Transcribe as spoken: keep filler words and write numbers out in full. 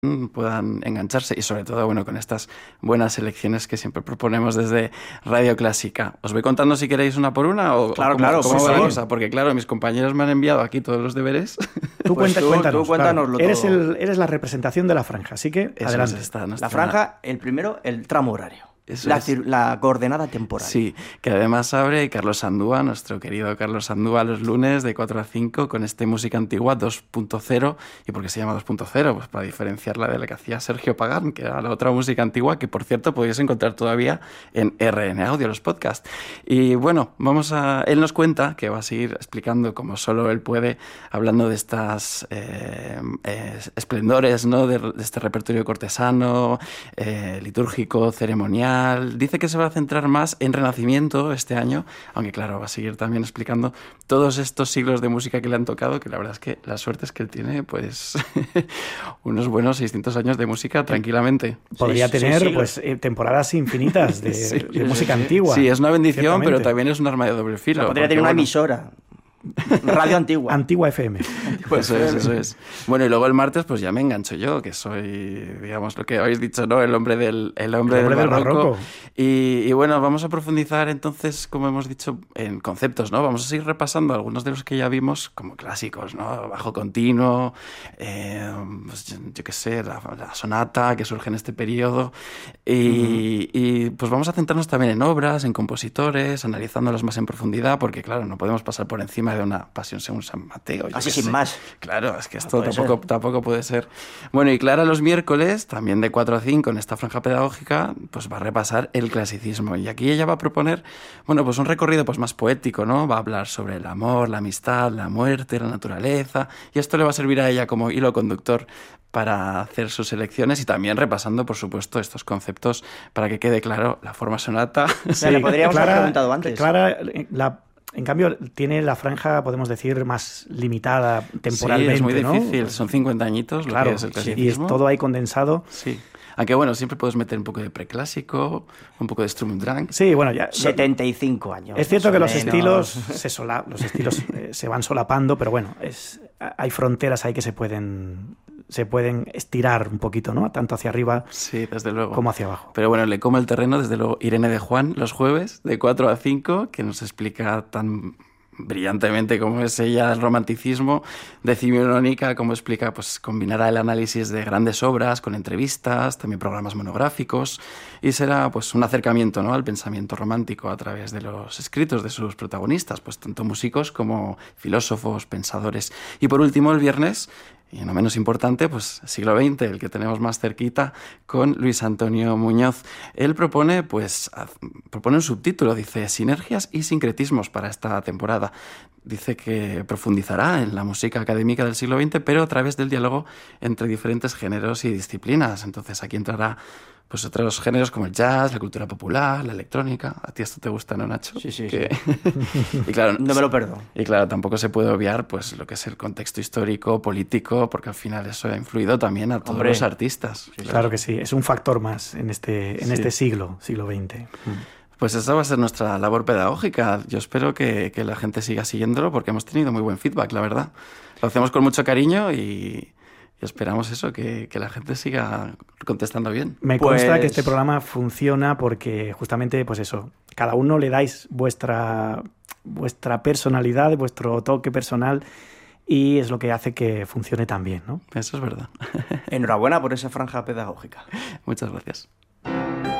puedan engancharse y sobre todo, bueno, con estas buenas selecciones que siempre proponemos desde Radio Clásica. ¿Os voy contando si queréis una por una o, claro, o cómo, claro, cómo sí, va la sí. cosa? Porque claro, mis compañeros me han enviado aquí todos los deberes. Tú, Pues cuenta, tú- cuéntanos, tú cuéntanoslo claro. Eres, todo. el, eres la representación de la franja, así que Eso adelante. es, está La nuestra- franja, el primero, el tramo horario. Eso La, es. cir- la coordenada temporal. Sí, que además abre Carlos Sandúa, nuestro querido Carlos Sandúa, los lunes de cuatro a cinco con este Música Antigua dos punto cero. ¿Y por qué se llama dos punto cero? Pues para diferenciarla de la que hacía Sergio Pagán, que era la otra música antigua, que por cierto podéis encontrar todavía en R N Audio, los podcasts. Y bueno, vamos a... Él nos cuenta que va a seguir explicando como solo él puede, hablando de estas eh, eh, esplendores, ¿no? de, de este repertorio cortesano, eh, litúrgico, ceremonial. Dice que se va a centrar más en Renacimiento este año, aunque claro, va a seguir también explicando todos estos siglos de música que le han tocado, que la verdad es que la suerte es que él tiene pues unos buenos seiscientos años de música tranquilamente. Podría Sí, sí, tener sí, pues eh, temporadas infinitas de, Sí, de sí, música sí. antigua. Sí, es una bendición, ciertamente. pero también es un arma de doble filo. Podría porque, tener una bueno, emisora. Radio antigua. Antigua F M. Pues eso es, eso es. Bueno, y luego el martes pues ya me engancho yo, que soy, digamos, lo que habéis dicho, ¿no? El hombre del, el hombre El hombre del del barroco. barroco. Y, y bueno, vamos a profundizar entonces, como hemos dicho, en conceptos, ¿no? Vamos a seguir repasando algunos de los que ya vimos como clásicos, ¿no? Bajo continuo, eh, pues, yo, yo qué sé, la, la sonata que surge en este periodo. Y, uh-huh. y pues vamos a centrarnos también en obras, en compositores, analizándolos más en profundidad, porque claro, no podemos pasar por encima de una Pasión según San Mateo. Así sin sé. más. Claro, es que esto no tampoco, tampoco puede ser. Bueno, y Clara los miércoles, también de cuatro a cinco, en esta franja pedagógica, pues va a repasar el clasicismo. Y aquí ella va a proponer, bueno, pues un recorrido pues más poético, ¿no? Va a hablar sobre el amor, la amistad, la muerte, la naturaleza. Y esto le va a servir a ella como hilo conductor para hacer sus elecciones y también repasando, por supuesto, estos conceptos para que quede claro la forma sonata. Sí, le podríamos Clara, haber preguntado antes. Clara, la... En cambio, tiene la franja, podemos decir, más limitada temporalmente, sí, es muy ¿no? difícil. Son cincuenta añitos lo claro, que es el clasicismo. Y es todo ahí condensado. Sí. Aunque bueno, siempre puedes meter un poco de preclásico, un poco de Sturmdrang. Sí, bueno, ya... setenta y cinco años. Es cierto que los menos. estilos, se, sola, los estilos eh, se van solapando, pero bueno, es, hay fronteras ahí que se pueden... se pueden estirar un poquito, ¿no? Tanto hacia arriba sí, desde luego. como hacia abajo. Pero bueno, le come el terreno, desde luego, Irene de Juan, los jueves, de cuatro a cinco, que nos explica tan brillantemente como es ella el romanticismo. Decimonónica, como explica, pues combinará el análisis de grandes obras con entrevistas, también programas monográficos, y será pues un acercamiento, ¿no?, al pensamiento romántico a través de los escritos de sus protagonistas, pues tanto músicos como filósofos, pensadores. Y por último, el viernes, y no menos importante, pues siglo veinte, el que tenemos más cerquita, con Luis Antonio Muñoz. Él propone, pues, propone un subtítulo, dice, Sinergias y sincretismos para esta temporada. Dice que profundizará en la música académica del siglo veinte, pero a través del diálogo entre diferentes géneros y disciplinas. Entonces aquí entrará pues otros géneros como el jazz, la cultura popular, la electrónica. A ti esto te gusta, ¿no, Nacho? Sí, sí, que... sí. Y claro, no me lo perdono. Y claro, tampoco se puede obviar pues lo que es el contexto histórico, político, porque al final eso ha influido también a todos Hombre. los artistas. Sí, claro. claro que sí, es un factor más en este, en sí. este siglo, siglo veinte. Pues esa va a ser nuestra labor pedagógica. Yo espero que, que la gente siga siguiéndolo porque hemos tenido muy buen feedback, la verdad. Lo hacemos con mucho cariño y... Y esperamos eso, que, que la gente siga contestando bien. Me consta pues... que este programa funciona porque justamente, pues eso, cada uno le dais vuestra, vuestra personalidad, vuestro toque personal y es lo que hace que funcione tan bien, ¿no? Eso es verdad. Enhorabuena por esa franja pedagógica. Muchas gracias.